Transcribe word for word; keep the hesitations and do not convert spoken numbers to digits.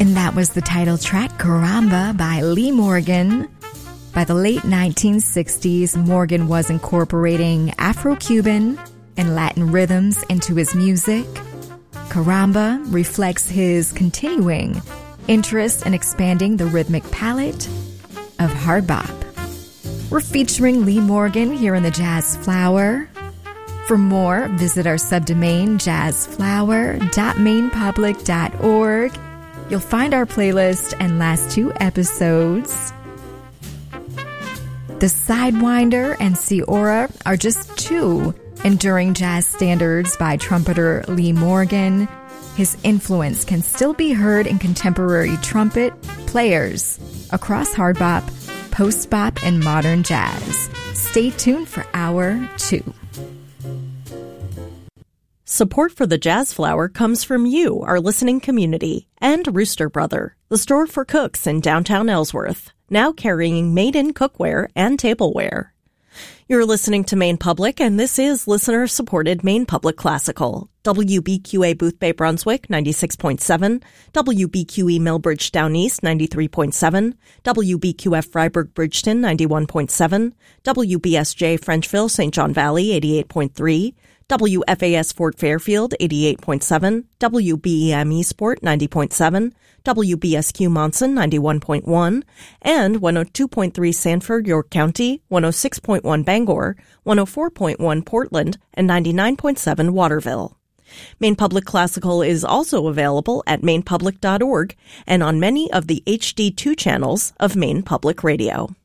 And that was the title track, Caramba, by Lee Morgan. By the late nineteen sixties, Morgan was incorporating Afro-Cuban and Latin rhythms into his music. Caramba reflects his continuing interest in expanding the rhythmic palette of hard bop. We're featuring Lee Morgan here in the Jazz Flower. For more, visit our subdomain jazz flower dot maine public dot org. You'll find our playlist and last two episodes. The Sidewinder and Ciora are just two enduring jazz standards by trumpeter Lee Morgan. His influence can still be heard in contemporary trumpet players across hard bop, post bop, and modern jazz. Stay tuned for hour two. Support for the Jazz Flower comes from you, our listening community, and Rooster Brother, the store for cooks in downtown Ellsworth, now carrying made-in cookware and tableware. You're listening to Maine Public, and this is listener-supported Maine Public Classical. W B Q A Boothbay Brunswick, ninety-six point seven, W B Q E Millbridge Down East, ninety-three point seven, W B Q F Freiburg Bridgeton, ninety-one point seven, W B S J Frenchville Saint John Valley, eighty-eight point three, W F A S Fort Fairfield, eighty-eight point seven, W B E M Eastport, ninety point seven, W B S Q Monson, ninety-one point one, and one oh two point three Sanford, York County, one oh six point one Bangor, one oh four point one Portland, and ninety-nine point seven Waterville. Maine Public Classical is also available at maine public dot org and on many of the H D two channels of Maine Public Radio.